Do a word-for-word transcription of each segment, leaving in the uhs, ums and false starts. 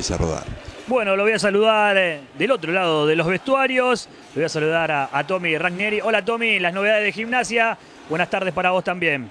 empiece a rodar. Bueno, lo voy a saludar eh, del otro lado de los vestuarios. Lo voy a saludar a, a Tommy Ragneri. Hola Tommy, las novedades de Gimnasia. Buenas tardes para vos también.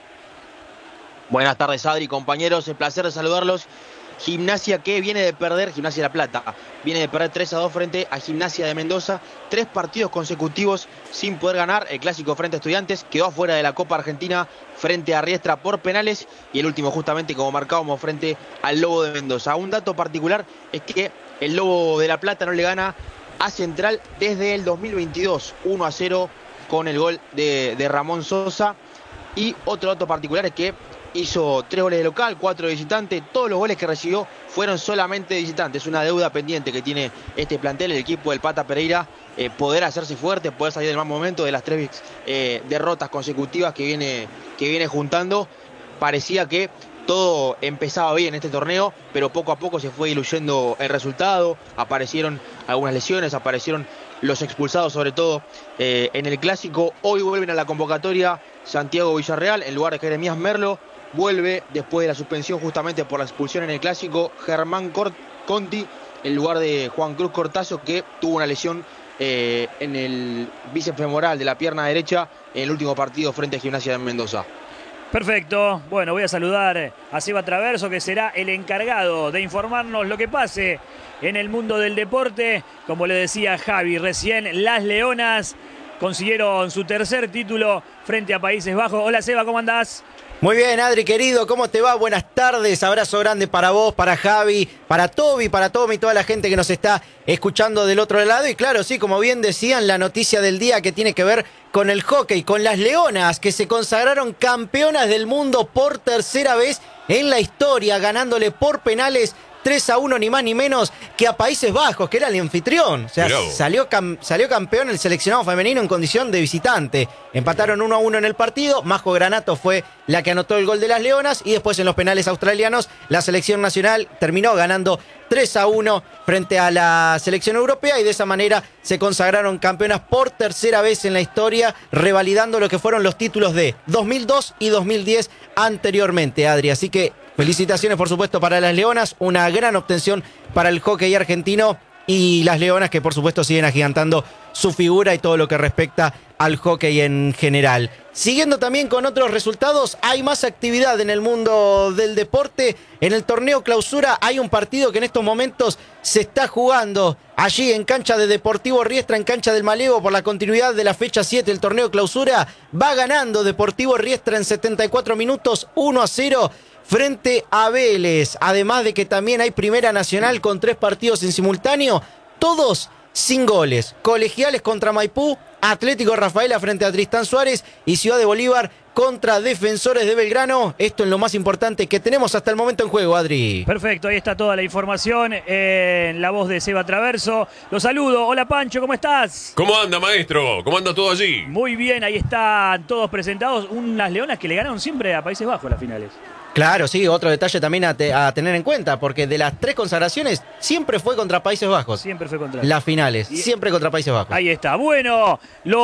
Buenas tardes, Adri, compañeros. El placer de saludarlos. Gimnasia que viene de perder, Gimnasia de La Plata, viene de perder tres a dos frente a Gimnasia de Mendoza. Tres partidos consecutivos sin poder ganar. El clásico frente a Estudiantes, quedó afuera de la Copa Argentina frente a Riestra por penales. Y el último justamente, como marcábamos, frente al Lobo de Mendoza. Un dato particular es que el Lobo de La Plata no le gana a Central desde el dos mil veintidós. uno a cero con el gol de, de Ramón Sosa. Y otro dato particular es que hizo tres goles de local, cuatro de visitante. Todos los goles que recibió fueron solamente de visitante. Es una deuda pendiente que tiene este plantel, el equipo del Pata Pereira, eh, poder hacerse fuerte, poder salir del mal momento de las tres eh, derrotas consecutivas que viene, que viene juntando. Parecía que todo empezaba bien en este torneo, pero poco a poco se fue diluyendo el resultado. Aparecieron algunas lesiones, aparecieron los expulsados sobre todo eh, en el clásico. Hoy vuelven a la convocatoria Santiago Villarreal en lugar de Jeremías Merlo. Vuelve después de la suspensión justamente por la expulsión en el clásico Germán Conti en lugar de Juan Cruz Cortazo, que tuvo una lesión eh, en el bíceps femoral de la pierna derecha en el último partido frente a Gimnasia de Mendoza. Perfecto. Bueno, voy a saludar a Seba Traverso, que será el encargado de informarnos lo que pase en el mundo del deporte. Como le decía Javi recién, las Leonas consiguieron su tercer título frente a Países Bajos. Hola Seba, ¿cómo andás? Muy bien, Adri, querido, ¿cómo te va? Buenas tardes, abrazo grande para vos, para Javi, para Toby, para Tommy y toda la gente que nos está escuchando del otro lado. Y claro, sí, como bien decían, la noticia del día que tiene que ver con el hockey, con las Leonas, que se consagraron campeonas del mundo por tercera vez en la historia, ganándole por penales tres a uno, ni más ni menos que a Países Bajos, que era el anfitrión. O sea, salió, cam salió campeón el seleccionado femenino en condición de visitante. Empataron uno a uno en el partido. Majo Granato fue la que anotó el gol de las Leonas. Y después en los penales australianos, la selección nacional terminó ganando tres a uno frente a la selección europea. Y de esa manera se consagraron campeonas por tercera vez en la historia, revalidando lo que fueron los títulos de dos mil dos y dos mil diez anteriormente, Adri. Así que felicitaciones, por supuesto, para las Leonas. Una gran obtención para el hockey argentino. Y las Leonas que, por supuesto, siguen agigantando su figura y todo lo que respecta al hockey en general. Siguiendo también con otros resultados, hay más actividad en el mundo del deporte. En el torneo Clausura hay un partido que en estos momentos se está jugando allí en cancha de Deportivo Riestra, en cancha del Malevo, por la continuidad de la fecha siete del torneo Clausura. Va ganando Deportivo Riestra en setenta y cuatro minutos, uno a cero. Frente a Vélez, además de que también hay Primera Nacional con tres partidos en simultáneo, todos sin goles. Colegiales contra Maipú, Atlético Rafaela frente a Tristán Suárez y Ciudad de Bolívar contra Defensores de Belgrano. Esto es lo más importante que tenemos hasta el momento en juego, Adri. Perfecto, ahí está toda la información en la voz de Seba Traverso. Los saludo. Hola Pancho, ¿cómo estás? ¿Cómo anda, maestro? ¿Cómo anda todo allí? Muy bien, ahí están todos presentados. Unas Leonas que le ganaron siempre a Países Bajos en las finales. Claro, sí, otro detalle también a, te, a tener en cuenta, porque de las tres consagraciones siempre fue contra Países Bajos. Siempre fue contra. Las finales, y... siempre contra Países Bajos. Ahí está. Bueno,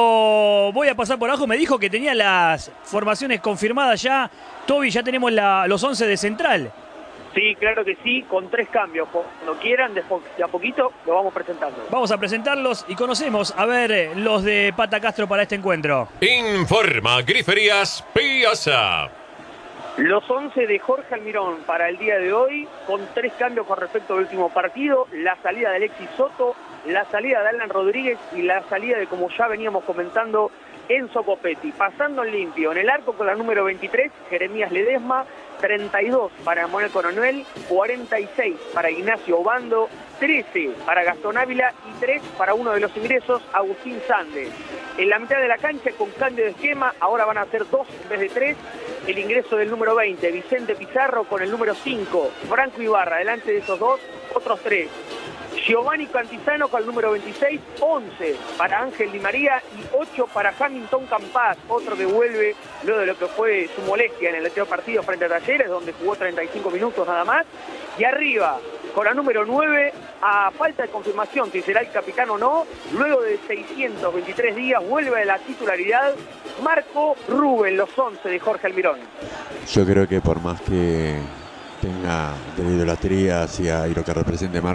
lo voy a pasar por abajo. Me dijo que tenía las formaciones confirmadas ya. Toby, ya tenemos la, los once de Central. Sí, claro que sí, con tres cambios. Cuando quieran, de a poquito lo vamos presentando. Vamos a presentarlos y conocemos, a ver, los de Pata Castro para este encuentro. Informa Griferías Piazza. Los once de Jorge Almirón para el día de hoy, con tres cambios con respecto al último partido: la salida de Alexis Soto, la salida de Alan Rodríguez y la salida de, como ya veníamos comentando, Enzo Copetti. Pasando en limpio, en el arco con la número veintitrés, Jeremías Ledesma, treinta y dos para Manuel Coronel, cuarenta y seis para Ignacio Obando, trece para Gastón Ávila y tres para uno de los ingresos, Agustín Sande. En la mitad de la cancha, con cambio de esquema, ahora van a ser dos en vez de tres. El ingreso del número veinte, Vicente Pizarro, con el número cinco, Franco Ibarra. Delante de esos dos, otros tres. Giovanni Cantizano con el número veintiséis, once para Ángel Di María y ocho para Hamilton Campas, otro que vuelve luego de lo que fue su molestia en el anterior partido frente a Talleres, donde jugó treinta y cinco minutos nada más. Y arriba, con la número nueve, a falta de confirmación si será el capitán o no, luego de seiscientos veintitrés días vuelve a la titularidad Marco Rubén, los once de Jorge Almirón. Yo creo que por más que tenga de la idolatría hacia y lo que represente Marco,